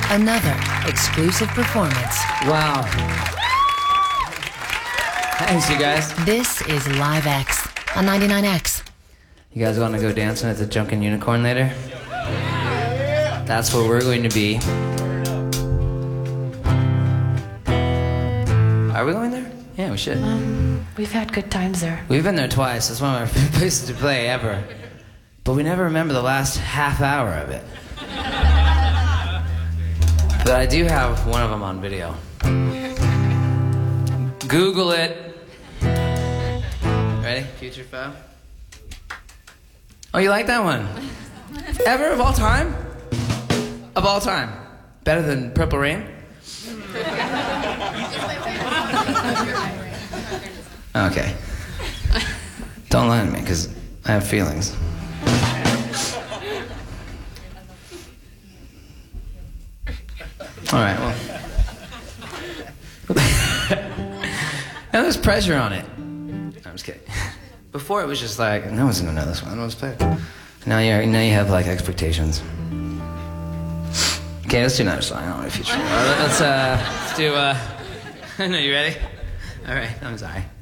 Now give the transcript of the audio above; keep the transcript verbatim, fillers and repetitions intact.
Another exclusive performance. Wow. Thanks, you guys. This is Live X on ninety-nine X. You guys want to go dancing at the Drunken Unicorn later? That's where we're going to be. Are we going there? Yeah, we should. Um, we've had good times there. We've been there twice. It's one of our favorite places to play ever. But we never remember the last half hour of it. But I do have one of them on video. Google it. Ready? Future Foe? Oh, you like that one? Ever of all time? Of all time? Better than Purple Rain? Okay. Don't lie to me, because I have feelings. All right, well. Now there's pressure on it. I'm just kidding. Before it was just like, no one's gonna know this one. Let's play it. Now you now you have like expectations. Okay, let's do another song. I don't want to feature. Let's uh, let's do. Uh, no, you ready? All right, I'm sorry.